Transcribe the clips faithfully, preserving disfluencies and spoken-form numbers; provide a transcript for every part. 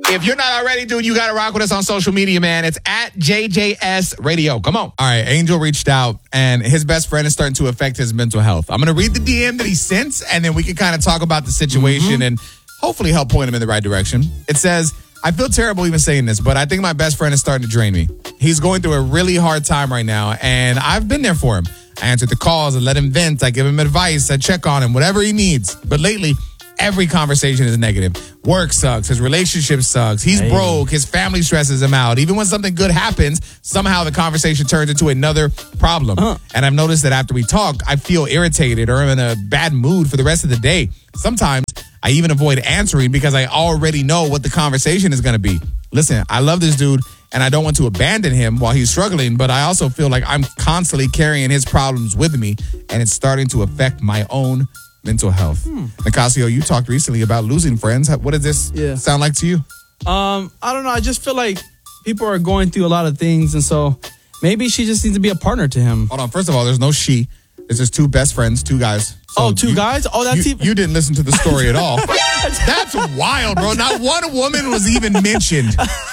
If you're not already, dude, you got to rock with us on social media, man. It's at J J S Radio. Come on. All right, Angel reached out, and his best friend is starting to affect his mental health. I'm going to read the D M that he sent, and then we can kind of talk about the situation mm-hmm. and hopefully help point him in the right direction. It says, I feel terrible even saying this, but I think my best friend is starting to drain me. He's going through a really hard time right now, and I've been there for him. I answered the calls and let him vent. I give him advice. I check on him, whatever he needs. But lately, every conversation is negative. Work sucks. His relationship sucks. He's hey. broke. His family stresses him out. Even when something good happens, somehow the conversation turns into another problem. Uh. And I've noticed that after we talk, I feel irritated or I'm in a bad mood for the rest of the day. Sometimes I even avoid answering because I already know what the conversation is going to be. Listen, I love this dude and I don't want to abandon him while he's struggling, but I also feel like I'm constantly carrying his problems with me and it's starting to affect my own mental health. Hmm. Nicasio, you talked recently about losing friends. What does this yeah. sound like to you? Um, I don't know. I just feel like people are going through a lot of things, and so maybe she just needs to be a partner to him. Hold on. First of all, there's no she. It's just two best friends, two guys. So oh, two you, guys? Oh, that's you, even... You didn't listen to the story at all. That's wild, bro. Not one woman was even mentioned.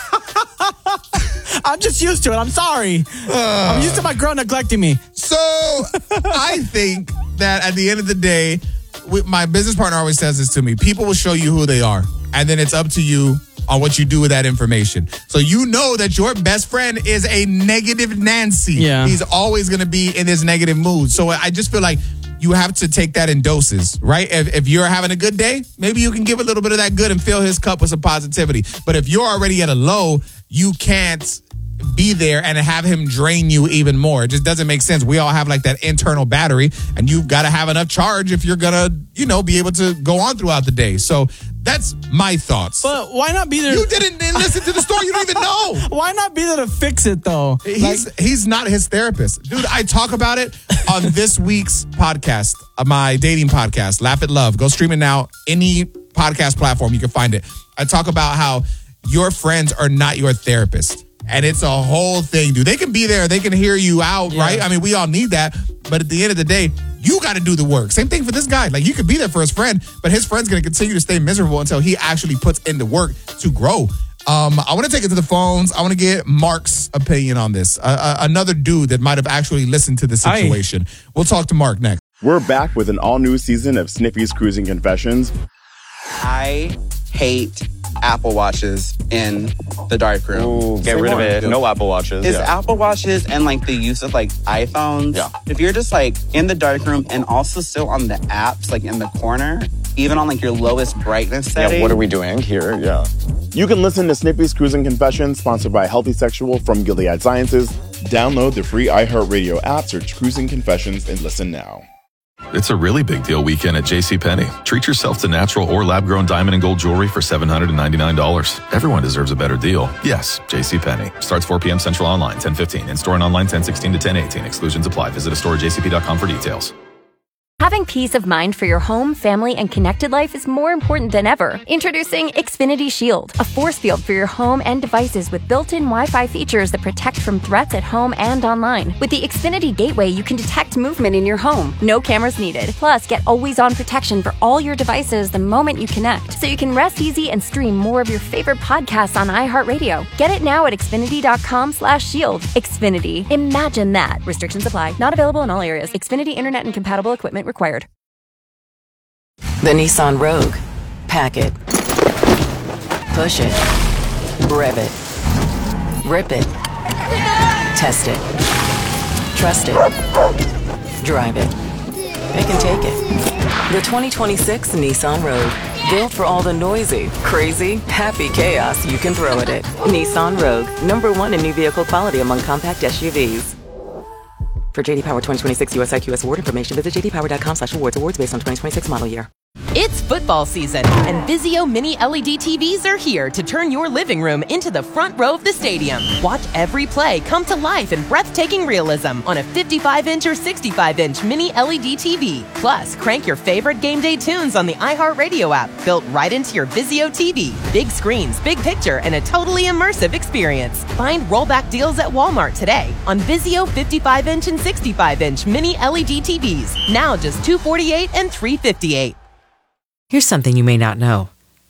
I'm just used to it. I'm sorry. Uh, I'm used to my girl neglecting me. So I think that at the end of the day, my business partner always says this to me. People will show you who they are, and then it's up to you on what you do with that information. So you know that your best friend is a negative Nancy. Yeah. He's always going to be in this negative mood. So I just feel like you have to take that in doses, right? If, if you're having a good day, maybe you can give a little bit of that good and fill his cup with some positivity. But if you're already at a low, you can't be there and have him drain you even more. It just doesn't make sense. We all have like that internal battery, and you've got to have enough charge if you're gonna, you know, be able to go on throughout the day. So that's my thoughts. But why not be there? You didn't listen to the story. You don't even know. Why not be there to fix it though? He's like, he's not his therapist, dude. I talk about it on this week's podcast, my dating podcast, Laugh at Love. Go stream it now. Any podcast platform you can find it. I talk about how your friends are not your therapist. And it's a whole thing, dude. They can be there. They can hear you out, yeah. right? I mean, we all need that. But at the end of the day, you got to do the work. Same thing for this guy. Like, you could be there for his friend, but his friend's going to continue to stay miserable until he actually puts in the work to grow. Um, I want to take it to the phones. I want to get Mark's opinion on this. Uh, uh, another dude that might have actually listened to the situation. Aye. We'll talk to Mark next. We're back with an all-new season of Sniffy's Cruising Confessions. I hate Apple Watches in the dark room. Ooh, get rid of it. No Apple Watches. Is yeah. Apple Watches and like the use of like iPhones. Yeah. If you're just like in the dark room and also still on the apps, like in the corner, even on like your lowest brightness setting. Yeah, what are we doing here? Yeah. You can listen to Snippy's Cruising Confessions, sponsored by Healthy Sexual from Gilead Sciences. Download the free iHeartRadio app, search Cruising Confessions, and listen now. It's a really big deal weekend at JCPenney. Treat yourself to natural or lab-grown diamond and gold jewelry for seven hundred ninety-nine dollars. Everyone deserves a better deal. Yes, JCPenney. Starts four p.m. Central online, ten fifteen. In-store and online, ten sixteen to ten eighteen. Exclusions apply. Visit a store at j c p dot com for details. Having peace of mind for your home, family, and connected life is more important than ever. Introducing Xfinity Shield, a force field for your home and devices with built-in Wi-Fi features that protect from threats at home and online. With the Xfinity Gateway, you can detect movement in your home. No cameras needed. Plus, get always-on protection for all your devices the moment you connect, so you can rest easy and stream more of your favorite podcasts on iHeartRadio. Get it now at xfinity.com slash shield. Xfinity. Imagine that. Restrictions apply. Not available in all areas. Xfinity Internet and compatible equipment required. The Nissan Rogue. Pack it. Push it. Rev it. Rip it. Test it. Trust it. Drive it. It can take it. The twenty twenty-six Nissan Rogue. Built for all the noisy, crazy, happy chaos you can throw at it. Nissan Rogue. Number one in new vehicle quality among compact S U Vs. For J D Power twenty twenty-six U S I Q S award information, visit j d power dot com slash awards. Awards based on twenty twenty-six model year. It's football season, and Vizio Mini L E D T Vs are here to turn your living room into the front row of the stadium. Watch every play come to life in breathtaking realism on a fifty-five inch or sixty-five inch Mini L E D T V. Plus, crank your favorite game day tunes on the iHeartRadio app, built right into your Vizio T V. Big screens, big picture, and a totally immersive experience. Find rollback deals at Walmart today on Vizio fifty-five inch and sixty-five inch Mini L E D T Vs. Now just two hundred forty-eight dollars and three hundred fifty-eight dollars. Here's something you may not know.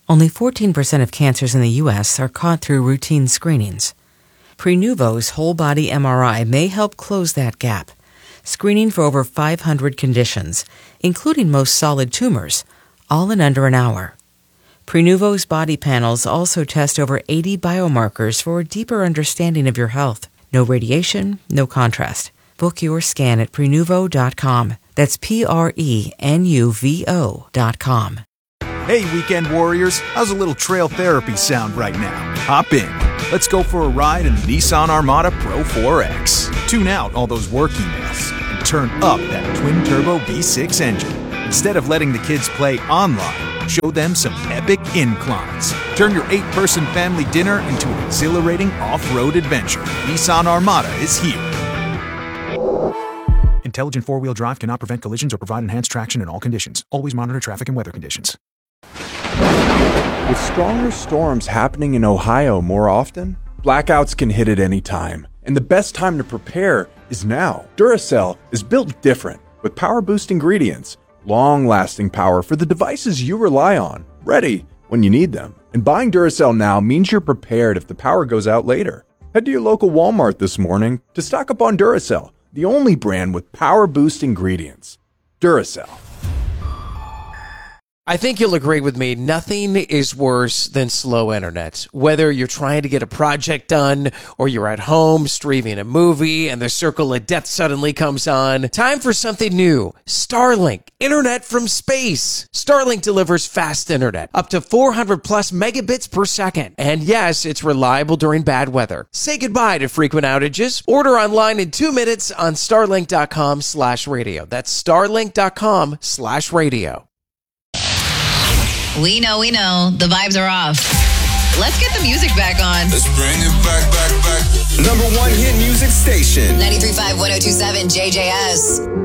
Only fourteen percent of cancers in the U S are caught through routine screenings. Prenuvo's whole-body M R I may help close that gap, screening for over five hundred conditions, including most solid tumors, all in under an hour. Prenuvo's body panels also test over eighty biomarkers for a deeper understanding of your health. No radiation, no contrast. Book your scan at Prenuvo dot com. That's P R E N U V O dot com. Hey, weekend warriors, how's a little trail therapy sound right now? Hop in. Let's go for a ride in the Nissan Armada Pro four X. Tune out all those work emails and turn up that twin-turbo V six engine. Instead of letting the kids play online, show them some epic inclines. Turn your eight-person family dinner into an exhilarating off-road adventure. Nissan Armada is here. Intelligent four-wheel drive cannot prevent collisions or provide enhanced traction in all conditions. Always monitor traffic and weather conditions. With stronger storms happening in Ohio more often, blackouts can hit at any time. And the best time to prepare is now. Duracell is built different, with power-boost ingredients, long-lasting power for the devices you rely on, ready when you need them. And buying Duracell now means you're prepared if the power goes out later. Head to your local Walmart this morning to stock up on Duracell, the only brand with power-boost ingredients. Duracell. I think you'll agree with me, nothing is worse than slow internet. Whether you're trying to get a project done or you're at home streaming a movie and the circle of death suddenly comes on, time for something new. Starlink, internet from space. Starlink delivers fast internet, up to four hundred plus megabits per second. And yes, it's reliable during bad weather. Say goodbye to frequent outages. Order online in two minutes on starlink.com slash radio. That's starlink.com slash radio. We know, we know. The vibes are off. Let's get the music back on. Let's bring it back, back, back. Number one hit music station. ninety-three point five, one oh two point seven J J S.